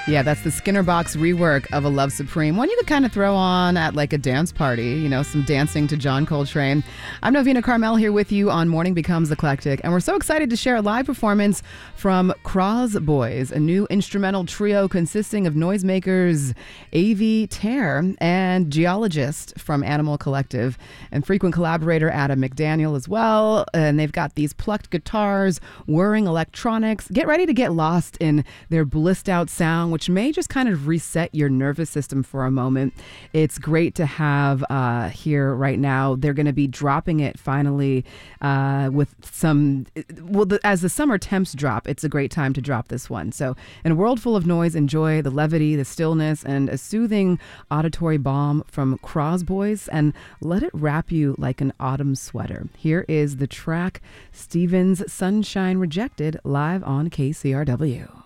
Yeah, that's the Skinner Box rework of A Love Supreme. One you could kind of throw on at like a dance party, some dancing to John Coltrane. I'm Novena Carmel here with you on Morning Becomes Eclectic, and we're so excited to share a live performance from Croz Boys, a new instrumental trio consisting of noisemakers A.V. Tare and geologist from Animal Collective and frequent collaborator Adam McDaniel as well. And they've got these plucked guitars, whirring electronics. Get ready to get lost in their blissed out sound, which may just kind of reset your nervous system for a moment. It's great to have here right now. They're going to be dropping it finally with some, as the summer temps drop, it's a great time to drop this one. So in a world full of noise, enjoy the levity, the stillness, and a soothing auditory balm from Croz Boys, and let it wrap you like an autumn sweater. Here is the track Stevens' Sunshine Rejected live on KCRW.